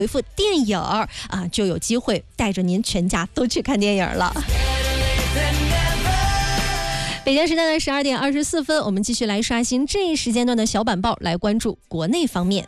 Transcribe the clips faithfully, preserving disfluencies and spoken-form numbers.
回复电影啊，就有机会带着您全家都去看电影了。北京时间的十二点二十四分，我们继续来刷新这一时间段的小板报，来关注国内方面。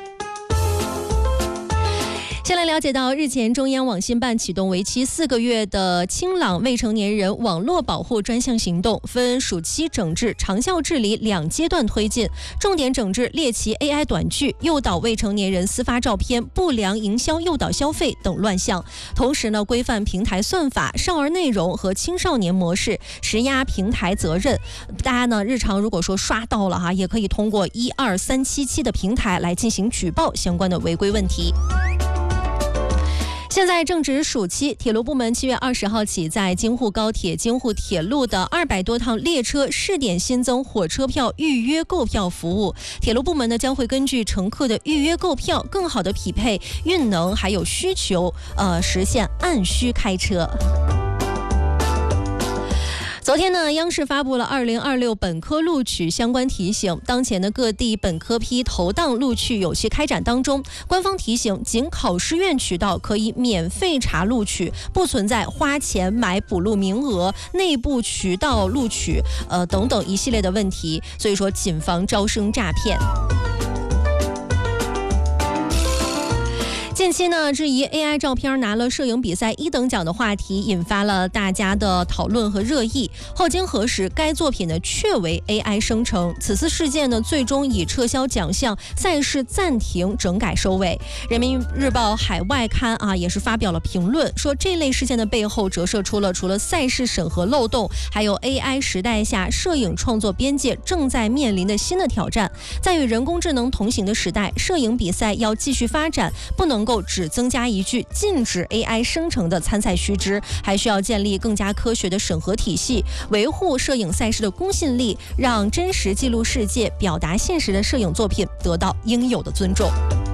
先来了解到，日前中央网信办启动为期四个月的清朗未成年人网络保护专项行动，分暑期整治、长效治理两阶段推进，重点整治猎奇 A I 短剧、诱导未成年人私发照片、不良营销诱导消费等乱象。同时呢，规范平台算法、少儿内容和青少年模式，实压平台责任。大家呢，日常如果说刷到了哈，也可以通过一二三七七的平台来进行举报相关的违规问题。现在正值暑期，铁路部门七月二十号起，在京沪高铁、京沪铁路的二百多趟列车试点新增火车票预约购票服务。铁路部门呢，将会根据乘客的预约购票，更好的匹配运能还有需求，呃，实现按需开车。昨天呢，央视发布了二零二六本科录取相关提醒。当前的各地本科批投档录取有序开展当中，官方提醒，仅考试院渠道可以免费查录取，不存在花钱买补录名额、内部渠道录取，呃等等一系列的问题。所以说，谨防招生诈骗。近期呢，质疑 A I 照片拿了摄影比赛一等奖的话题引发了大家的讨论和热议。后经核实，该作品呢确为 A I 生成。此次事件呢，最终以撤销奖项、赛事暂停整改收尾。人民日报海外刊啊也是发表了评论，说这类事件的背后折射出了除了赛事审核漏洞，还有 A I 时代下摄影创作边界正在面临的新的挑战。在与人工智能同行的时代，摄影比赛要继续发展，不能够只增加一句禁止 A I 生成的参赛须知，还需要建立更加科学的审核体系，维护摄影赛事的公信力，让真实记录世界、表达现实的摄影作品得到应有的尊重。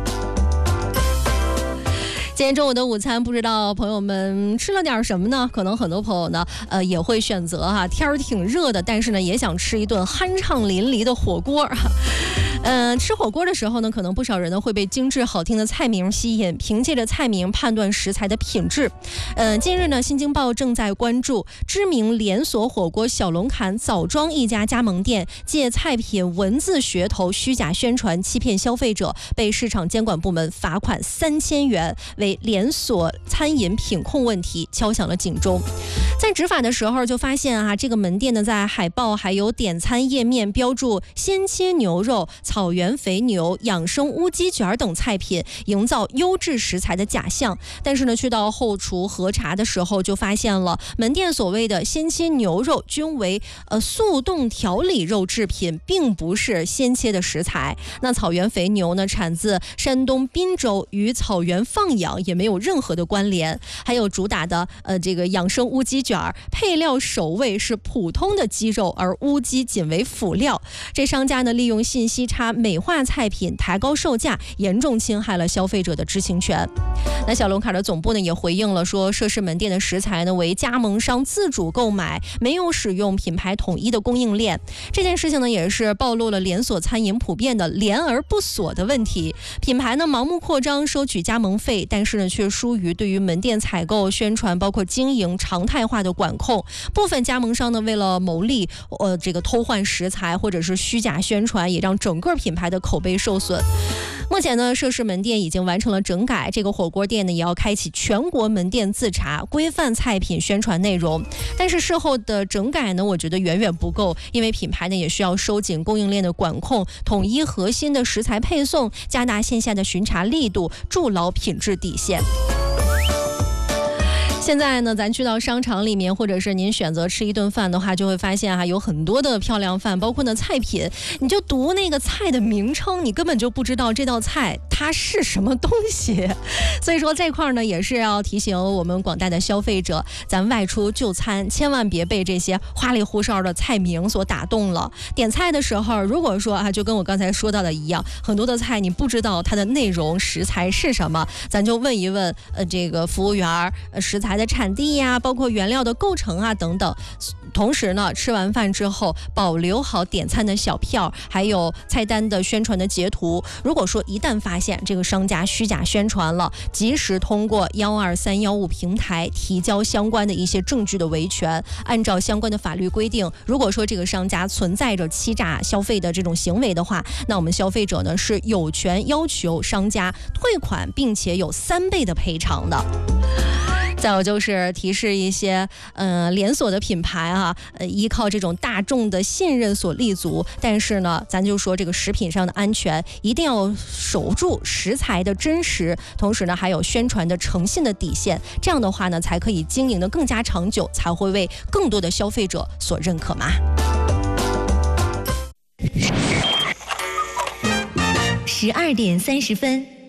今天中午的午餐，不知道朋友们吃了点什么呢？可能很多朋友呢，呃，也会选择哈，天儿挺热的，但是呢，也想吃一顿酣畅淋漓的火锅。嗯、呃，吃火锅的时候呢，可能不少人呢会被精致好听的菜名吸引，凭借着菜名判断食材的品质。嗯、呃，近日呢，新京报正在关注知名连锁火锅小龙坎枣庄一家加盟店借菜品文字噱头虚假宣传，欺骗消费者，被市场监管部门罚款三千元。为连锁餐饮品控问题敲响了警钟。在执法的时候就发现啊，这个门店呢在海报还有点餐页面标注鲜切牛肉、草原肥牛、养生乌鸡卷等菜品，营造优质食材的假象。但是呢，去到后厨核查的时候就发现了，门店所谓的鲜切牛肉均为呃速冻调理肉制品，并不是鲜切的食材。那草原肥牛呢，产自山东滨州，与草原放养也没有任何的关联。还有主打的呃这个养生乌鸡卷，配料首位是普通的鸡肉，而乌鸡仅为辅料。这商家呢利用信息差美化菜品，抬高售价，严重侵害了消费者的知情权。那小龙坎的总部呢也回应了，说涉事门店的食材呢为加盟商自主购买，没有使用品牌统一的供应链。这件事情呢也是暴露了连锁餐饮普遍的连而不锁的问题。品牌呢盲目扩张，收取加盟费，但是呢却疏于对于门店采购、宣传包括经营常态化的管控。部分加盟商呢为了牟利，呃这个偷换食材或者是虚假宣传，也让整个品牌的口碑受损。目前呢，涉事门店已经完成了整改，这个火锅店呢也要开启全国门店自查，规范菜品宣传内容。但是事后的整改呢，我觉得远远不够，因为品牌呢也需要收紧供应链的管控，统一核心的食材配送，加大线下的巡查力度，筑牢品质底线。现在呢，咱去到商场里面，或者是您选择吃一顿饭的话，就会发现哈、啊，有很多的漂亮饭，包括呢菜品，你就读那个菜的名称，你根本就不知道这道菜它是什么东西。所以说这块呢，也是要提醒我们广大的消费者，咱外出就餐，千万别被这些花里胡哨的菜名所打动了。点菜的时候，如果说啊，就跟我刚才说到的一样，很多的菜你不知道它的内容食材是什么，咱就问一问呃这个服务员，呃食材材的产地呀，包括原料的构成啊等等。同时呢，吃完饭之后保留好点餐的小票，还有菜单的宣传的截图。如果说一旦发现这个商家虚假宣传了，及时通过幺二三幺五平台提交相关的一些证据的维权。按照相关的法律规定，如果说这个商家存在着欺诈消费的这种行为的话，那我们消费者呢是有权要求商家退款，并且有三倍的赔偿的。再有就是提示一些呃连锁的品牌啊，呃依靠这种大众的信任所立足，但是呢，咱就说这个食品上的安全一定要守住食材的真实，同时呢还有宣传的诚信的底线，这样的话呢才可以经营的更加长久，才会为更多的消费者所认可嘛。 十二点三十分。